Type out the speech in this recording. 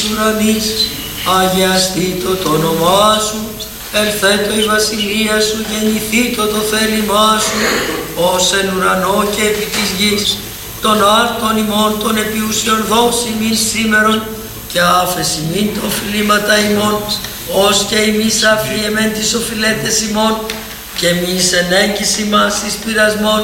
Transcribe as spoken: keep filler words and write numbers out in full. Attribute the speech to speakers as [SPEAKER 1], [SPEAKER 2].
[SPEAKER 1] ουρανής, αγιαστήτω το όνομά σου, ελθέτω η βασιλεία σου, γεννηθήτω το θέλημά σου, ως εν ουρανό και επί της γης. Τον άρτον ημών των επιούσιων δώσει μην σήμερον, και άφεση μην το οφειλήματα ημών, ως και ημείς αφιεμέν τις οφειλέτες ημών, και μη εν έγκυση μας εις πειρασμόν,